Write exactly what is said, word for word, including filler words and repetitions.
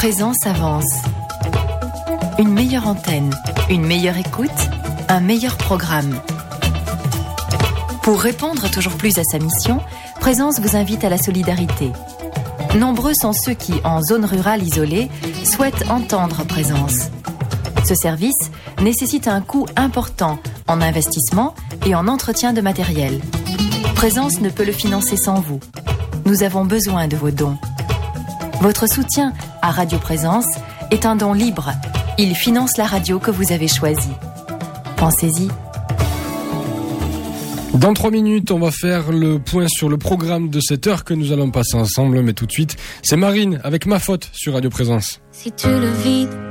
Présence avance. Une meilleure antenne, une meilleure écoute, un meilleur programme. Pour répondre toujours plus à sa mission, Présence vous invite à la solidarité. Nombreux sont ceux qui, en zone rurale isolée, souhaitent entendre Présence. Ce service nécessite un coût important en investissement et en entretien de matériel. Présence ne peut le financer sans vous. Nous avons besoin de vos dons. Votre soutien à Radio Présence est un don libre. Il finance la radio que vous avez choisie. Pensez-y. Dans trois minutes, on va faire le point sur le programme de cette heure que nous allons passer ensemble. Mais tout de suite, c'est Marine avec Ma Faute sur Radio Présence. Si tu le vides